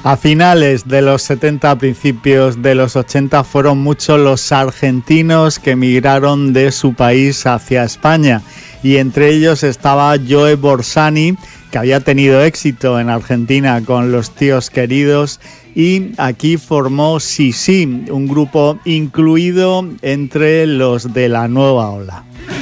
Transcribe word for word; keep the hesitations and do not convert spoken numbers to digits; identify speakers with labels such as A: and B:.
A: A finales de los setenta, a principios de los ochenta, fueron muchos los argentinos que emigraron de su país hacia España, y entre ellos estaba Joe Borsani, que había tenido éxito en Argentina con Los Tíos Queridos, y aquí formó Sissi, un grupo incluido entre los de la nueva ola.